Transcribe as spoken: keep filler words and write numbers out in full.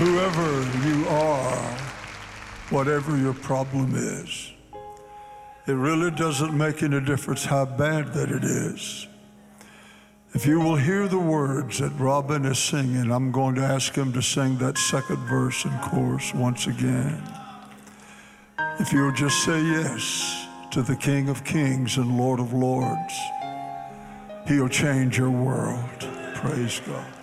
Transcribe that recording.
Whoever you are, whatever your problem is, it really doesn't make any difference how bad that it is. If you will hear the words that Robin is singing, I'm going to ask him to sing that second verse and chorus once again. If you'll just say yes to the King of Kings and Lord of Lords, he'll change your world. Praise God.